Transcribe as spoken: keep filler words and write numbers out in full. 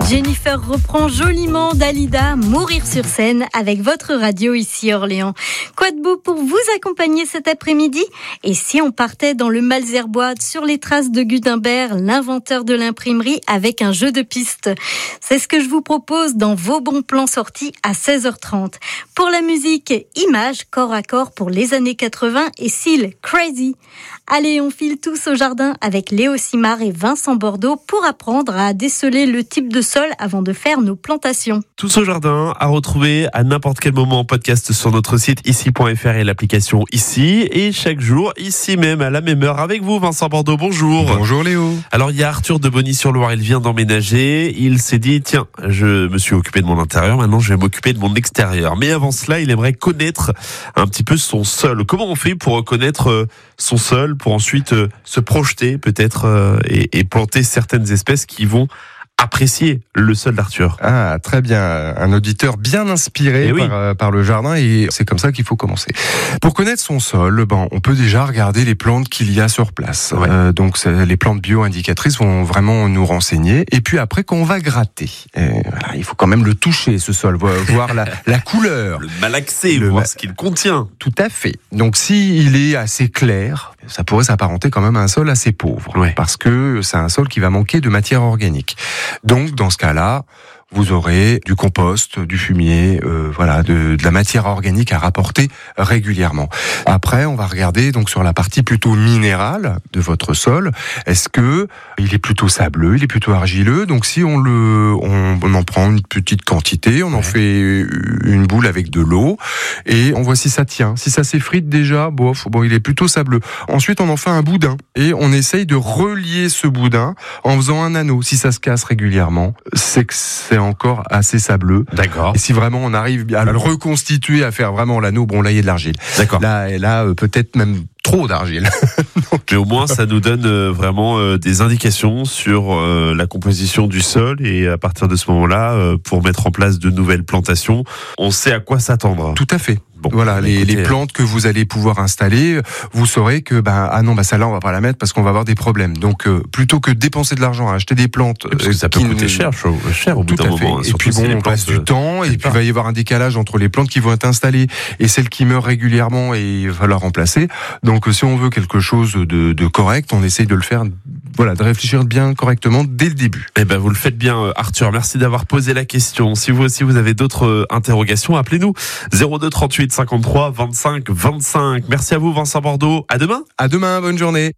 Jennifer reprend joliment Dalida, Mourir sur scène avec votre radio ici Orléans. Quoi de beau pour vous accompagner cet après-midi? Et si on partait dans le Malzerbois sur les traces de Gutenberg, l'inventeur de l'imprimerie, avec un jeu de pistes? C'est ce que je vous propose dans vos bons plans sortis à seize heures trente. Pour la musique, Images, corps à corps pour les années quatre-vingts et Seal, Crazy. Allez, on file tous au jardin avec Léo Simard et Vincent Bordeaux pour apprendre à déceler le type de sol avant de faire nos plantations. Tous au jardin à retrouver à n'importe quel moment en podcast sur notre site ici point f r et l'application Ici. Et chaque jour, ici même, à la même heure, avec vous, Vincent Bordeaux. Bonjour. Bonjour Léo. Alors, il y a Arthur de Bonny-sur-Loire. Il vient d'emménager. Il s'est dit, tiens, je me suis occupé de mon intérieur. Maintenant, je vais m'occuper de mon extérieur. Mais avant cela, il aimerait connaître un petit peu son sol. Comment on fait pour reconnaître son sol, pour ensuite se projeter peut-être et, et planter certaines espèces qui vont apprécier le sol d'Arthur? Ah, très bien. Un auditeur bien inspiré oui. par, euh, par le jardin, et c'est comme ça qu'il faut commencer. Pour connaître son sol, ben, on peut déjà regarder les plantes qu'il y a sur place. Ouais. Euh, donc, les plantes bio-indicatrices vont vraiment nous renseigner. Et puis après, quand on va gratter, et voilà, il faut quand même le toucher, ce sol, voir la, la couleur. Le malaxer, Le voir ma- ce qu'il contient. Tout à fait. Donc, s'il est assez clair, ça pourrait s'apparenter quand même à un sol assez pauvre. Ouais. Parce que c'est un sol qui va manquer de matière organique. Donc, dans ce cas-là, vous aurez du compost, du fumier, euh, voilà, de, de la matière organique à rapporter régulièrement. Après, on va regarder donc sur la partie plutôt minérale de votre sol. Est-ce que il est plutôt sableux, il est plutôt argileux? Donc, si on le, on, on en prend une petite quantité, on en Ouais. fait une boule avec de l'eau et on voit si ça tient. Si ça s'effrite déjà, bof, bon, il est plutôt sableux. Ensuite, on en fait un boudin et on essaye de relier ce boudin en faisant un anneau. Si ça se casse régulièrement, c'est que c'est encore assez sableux. D'accord. Et si vraiment on arrive à le reconstituer, à faire vraiment l'anneau, bon, là, il y a de l'argile. D'accord. Là, et là, euh, peut-être même trop d'argile. Mais au moins, ça nous donne euh, vraiment euh, des indications sur euh, la composition du sol, et à partir de ce moment-là, euh, pour mettre en place de nouvelles plantations, on sait à quoi s'attendre. Tout à fait. Bon, Voilà, les, écoutez, les plantes que vous allez pouvoir installer, vous saurez que ben ah non, bah celle-là on va pas la mettre parce qu'on va avoir des problèmes. Donc euh, plutôt que de dépenser de l'argent à acheter des plantes, parce que euh, ça peut qui coûter ne- cher, chaud- cher au bout Tout d'un à fait. moment. hein, Et surtout puis si bon, les on passe plantes, du temps, et c'est puis pas- il va y avoir un décalage entre les plantes qui vont être installées et celles qui meurent régulièrement, et il va falloir remplacer. Donc si on veut quelque chose de, de correct, on essaye de le faire, voilà, de réfléchir bien correctement dès le début. Eh ben, vous le faites bien, euh, Arthur. Merci d'avoir posé la question. Si vous aussi vous avez d'autres euh, interrogations, appelez-nous zéro deux trente-huit cinquante-trois vingt-cinq vingt-cinq. Merci à vous, Vincent Bordeaux. À demain. À demain, bonne journée.